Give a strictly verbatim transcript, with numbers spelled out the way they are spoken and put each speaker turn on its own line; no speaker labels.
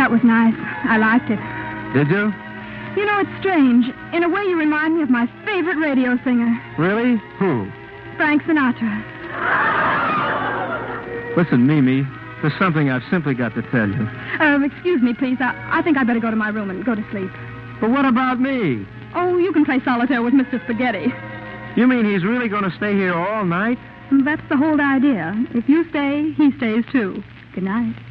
That was nice. I liked it.
Did you?
You know, it's strange. In a way, you remind me of my favorite radio singer.
Really? Who?
Frank Sinatra.
Listen, Mimi, there's something I've simply got to tell you.
Uh, excuse me, please. I, I think I better go to my room and go to sleep.
But what about me?
Oh, you can play solitaire with Mister Spaghetti.
You mean he's really going to stay here all night?
That's the whole idea. If you stay, he stays too. Good night.